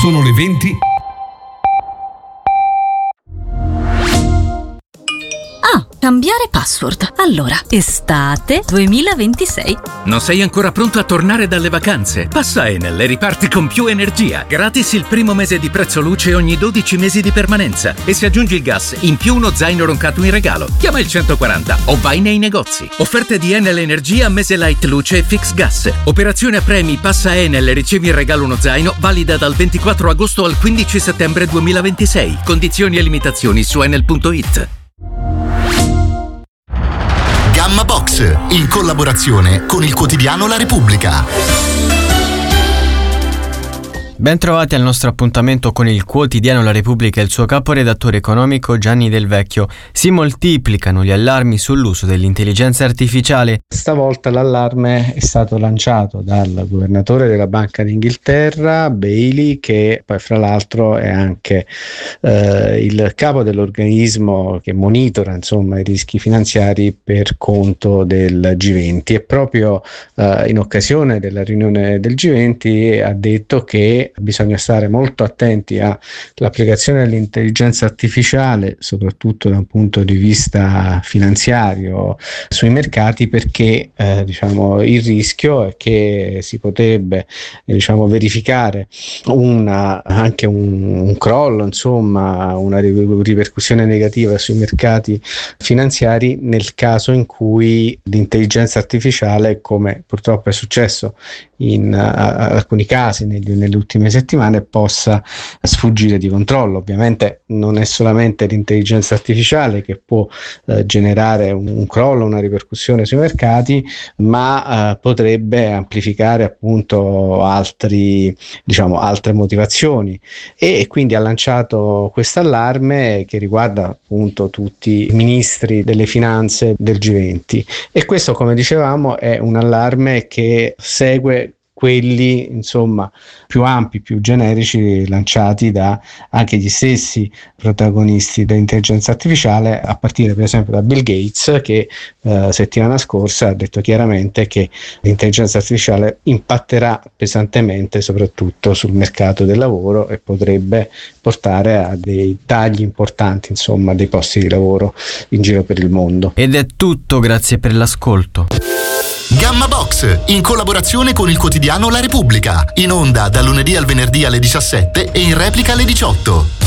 Sono le 20. Cambiare password. Allora, estate 2026. Non sei ancora pronto a tornare dalle vacanze? Passa Enel e riparti con più energia. Gratis il primo mese di prezzo luce ogni 12 mesi di permanenza. E se aggiungi il gas, in più uno zaino roncato in regalo. Chiama il 140 o vai nei negozi. Offerte di Enel Energia, mese light luce e fix gas. Operazione a premi, passa Enel e ricevi in regalo uno zaino, valida dal 24 agosto al 15 settembre 2026. Condizioni e limitazioni su enel.it. Gamma Box, in collaborazione con il quotidiano La Repubblica. Ben trovati al nostro appuntamento con il quotidiano La Repubblica e il suo caporedattore economico Gianni Del Vecchio. Si moltiplicano gli allarmi sull'uso dell'intelligenza artificiale. Stavolta l'allarme è stato lanciato dal governatore della Banca d'Inghilterra, Bailey, che poi fra l'altro è anche il capo dell'organismo che monitora i rischi finanziari per conto del G20, e proprio in occasione della riunione del G20 ha detto che bisogna stare molto attenti all'applicazione dell'intelligenza artificiale, soprattutto da un punto di vista finanziario sui mercati, perché il rischio è che si potrebbe verificare anche un crollo, una ripercussione negativa sui mercati finanziari nel caso in cui l'intelligenza artificiale, come purtroppo è successo in alcuni casi nelle ultime settimane, possa sfuggire di controllo. Ovviamente non è solamente l'intelligenza artificiale che può generare un crollo, una ripercussione sui mercati, ma potrebbe amplificare appunto altre motivazioni, e quindi ha lanciato questo allarme che riguarda appunto tutti i ministri delle finanze del G20, e questo, come dicevamo, è un allarme che segue quelli più ampi, più generici, lanciati da anche gli stessi protagonisti dell'intelligenza artificiale, a partire per esempio da Bill Gates, che settimana scorsa ha detto chiaramente che l'intelligenza artificiale impatterà pesantemente soprattutto sul mercato del lavoro e potrebbe portare a dei tagli importanti dei posti di lavoro in giro per il mondo. Ed è tutto, grazie per l'ascolto. Gamma Box, in collaborazione con il quotidiano La Repubblica, in onda dal lunedì al venerdì alle 17 e in replica alle 18.